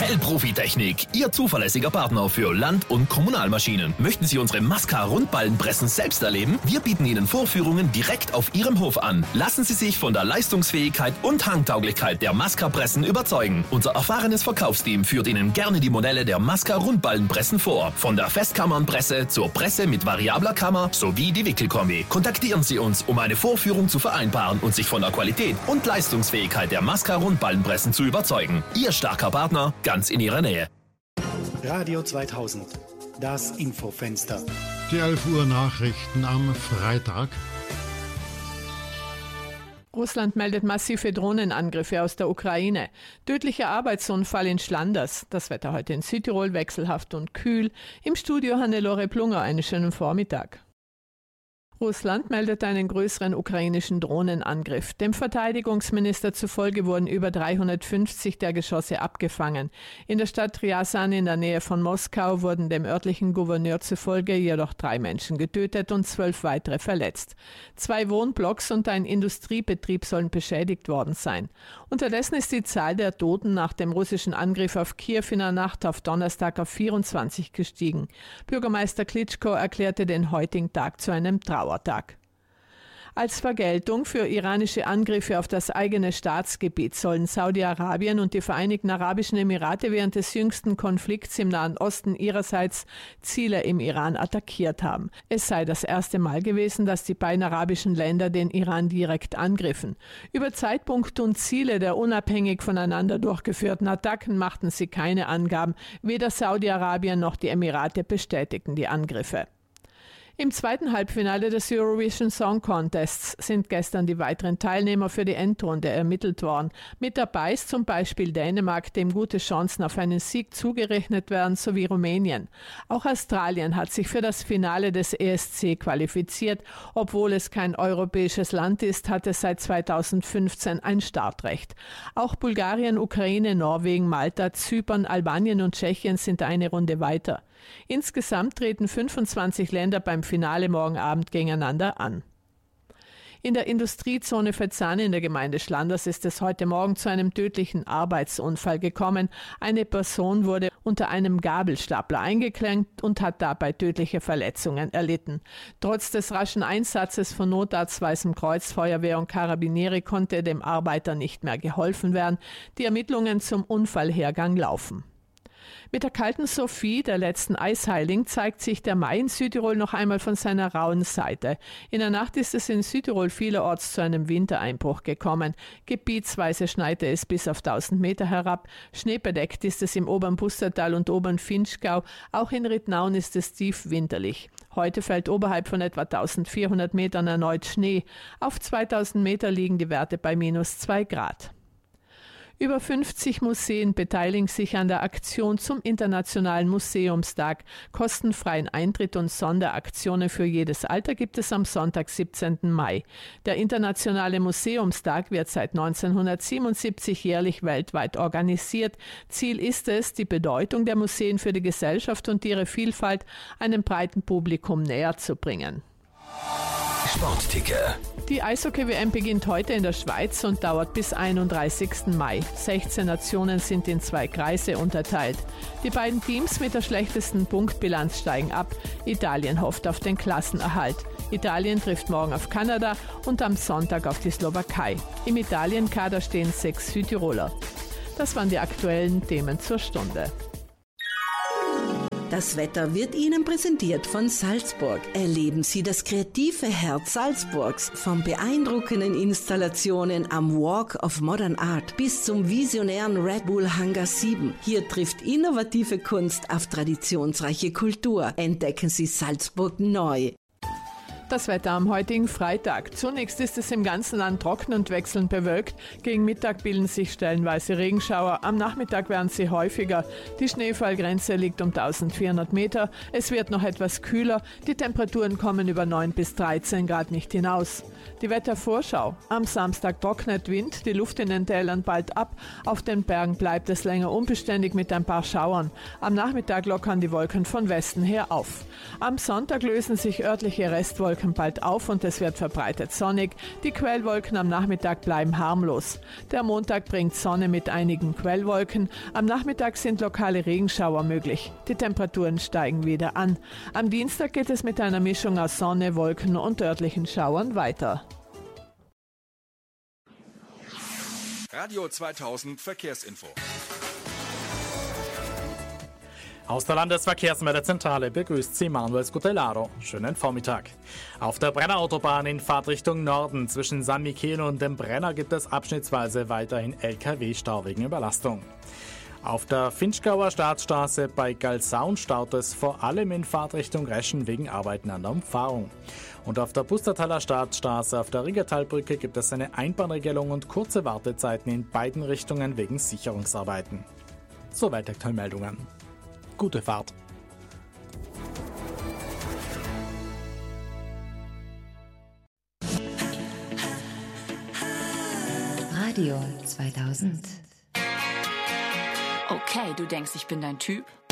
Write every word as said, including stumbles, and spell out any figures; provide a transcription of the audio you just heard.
Hell Profitechnik, Ihr zuverlässiger Partner für Land- und Kommunalmaschinen. Möchten Sie unsere Masca-Rundballenpressen selbst erleben? Wir bieten Ihnen Vorführungen direkt auf Ihrem Hof an. Lassen Sie sich von der Leistungsfähigkeit und Hangtauglichkeit der Masca-Pressen überzeugen. Unser erfahrenes Verkaufsteam führt Ihnen gerne die Modelle der Masca-Rundballenpressen vor. Von der Festkammernpresse zur Presse mit variabler Kammer sowie die Wickelkombi. Kontaktieren Sie uns, um eine Vorführung zu vereinbaren und sich von der Qualität und Leistungsfähigkeit der Masca-Rundballenpressen zu überzeugen. Ihr starker Partner, ganz in Ihrer Nähe. Radio zweitausend, das Infofenster. Die elf Uhr Nachrichten am Freitag. Russland meldet massive Drohnenangriffe aus der Ukraine. Tödlicher Arbeitsunfall in Schlanders. Das Wetter heute in Südtirol wechselhaft und kühl. Im Studio Hannelore Plunger, einen schönen Vormittag. Russland meldet einen größeren ukrainischen Drohnenangriff. Dem Verteidigungsminister zufolge wurden über dreihundertfünfzig der Geschosse abgefangen. In der Stadt Ryazan in der Nähe von Moskau wurden dem örtlichen Gouverneur zufolge jedoch drei Menschen getötet und zwölf weitere verletzt. Zwei Wohnblocks und ein Industriebetrieb sollen beschädigt worden sein. Unterdessen ist die Zahl der Toten nach dem russischen Angriff auf Kiew in der Nacht auf Donnerstag auf vierundzwanzig gestiegen. Bürgermeister Klitschko erklärte den heutigen Tag zu einem Trauertag. Als Vergeltung für iranische Angriffe auf das eigene Staatsgebiet sollen Saudi-Arabien und die Vereinigten Arabischen Emirate während des jüngsten Konflikts im Nahen Osten ihrerseits Ziele im Iran attackiert haben. Es sei das erste Mal gewesen, dass die beiden arabischen Länder den Iran direkt angriffen. Über Zeitpunkt und Ziele der unabhängig voneinander durchgeführten Attacken machten sie keine Angaben. Weder Saudi-Arabien noch die Emirate bestätigten die Angriffe. Im zweiten Halbfinale des Eurovision Song Contests sind gestern die weiteren Teilnehmer für die Endrunde ermittelt worden. Mit dabei ist zum Beispiel Dänemark, dem gute Chancen auf einen Sieg zugerechnet werden, sowie Rumänien. Auch Australien hat sich für das Finale des E S C qualifiziert. Obwohl es kein europäisches Land ist, hat es seit zweitausendfünfzehn ein Startrecht. Auch Bulgarien, Ukraine, Norwegen, Malta, Zypern, Albanien und Tschechien sind eine Runde weiter. Insgesamt treten fünfundzwanzig Länder beim Finale morgen Abend gegeneinander an. In der Industriezone Vetzan in der Gemeinde Schlanders ist es heute Morgen zu einem tödlichen Arbeitsunfall gekommen. Eine Person wurde unter einem Gabelstapler eingeklemmt und hat dabei tödliche Verletzungen erlitten. Trotz des raschen Einsatzes von Notarzt Weißem Kreuz, Feuerwehr und Karabinieri konnte dem Arbeiter nicht mehr geholfen werden. Die Ermittlungen zum Unfallhergang laufen. Mit der kalten Sophie, der letzten Eisheiligen, zeigt sich der Mai in Südtirol noch einmal von seiner rauen Seite. In der Nacht ist es in Südtirol vielerorts zu einem Wintereinbruch gekommen. Gebietsweise schneite es bis auf tausend Meter herab. Schneebedeckt ist es im oberen Pustertal und oberen Finchgau. Auch in Rittnauen ist es tief winterlich. Heute fällt oberhalb von etwa eintausendvierhundert Metern erneut Schnee. Auf zweitausend Meter liegen die Werte bei minus zwei Grad. Über fünfzig Museen beteiligen sich an der Aktion zum Internationalen Museumstag. Kostenfreien Eintritt und Sonderaktionen für jedes Alter gibt es am Sonntag, siebzehnten Mai. Der Internationale Museumstag wird seit neunzehnhundertsiebenundsiebzig jährlich weltweit organisiert. Ziel ist es, die Bedeutung der Museen für die Gesellschaft und ihre Vielfalt einem breiten Publikum näher zu bringen. Sportticker. Die Eishockey-W M beginnt heute in der Schweiz und dauert bis einunddreißigsten Mai. sechzehn Nationen sind in zwei Kreise unterteilt. Die beiden Teams mit der schlechtesten Punktbilanz steigen ab. Italien hofft auf den Klassenerhalt. Italien trifft morgen auf Kanada und am Sonntag auf die Slowakei. Im Italien-Kader stehen sechs Südtiroler. Das waren die aktuellen Themen zur Stunde. Das Wetter wird Ihnen präsentiert von Salzburg. Erleben Sie das kreative Herz Salzburgs. Von beeindruckenden Installationen am Walk of Modern Art bis zum visionären Red Bull Hangar sieben. Hier trifft innovative Kunst auf traditionsreiche Kultur. Entdecken Sie Salzburg neu. Das Wetter am heutigen Freitag. Zunächst ist es im ganzen Land trocken und wechselnd bewölkt. Gegen Mittag bilden sich stellenweise Regenschauer. Am Nachmittag werden sie häufiger. Die Schneefallgrenze liegt um eintausendvierhundert Meter. Es wird noch etwas kühler. Die Temperaturen kommen über neun bis dreizehn Grad nicht hinaus. Die Wettervorschau. Am Samstag trocknet Wind, die Luft in den Tälern bald ab. Auf den Bergen bleibt es länger unbeständig mit ein paar Schauern. Am Nachmittag lockern die Wolken von Westen her auf. Am Sonntag lösen sich örtliche Restwolken Wolken bald auf und es wird verbreitet sonnig. Die Quellwolken am Nachmittag bleiben harmlos. Der Montag bringt Sonne mit einigen Quellwolken. Am Nachmittag sind lokale Regenschauer möglich. Die Temperaturen steigen wieder an. Am Dienstag geht es mit einer Mischung aus Sonne, Wolken und örtlichen Schauern weiter. Radio zweitausend Verkehrsinfo. Aus der Landesverkehrsmeldezentrale begrüßt Sie Manuel Scutellaro. Schönen Vormittag. Auf der Brennerautobahn in Fahrtrichtung Norden zwischen San Michele und dem Brenner gibt es abschnittsweise weiterhin L K W-Stau wegen Überlastung. Auf der Finchgauer Staatsstraße bei Galsaun staut es vor allem in Fahrtrichtung Reschen wegen Arbeiten an der Umfahrung. Und auf der Pustertaler Staatsstraße auf der Riggertalbrücke gibt es eine Einbahnregelung und kurze Wartezeiten in beiden Richtungen wegen Sicherungsarbeiten. Soweit aktuelle Meldungen. Gute Fahrt. Radio zweitausend. Okay, du denkst, ich bin dein Typ?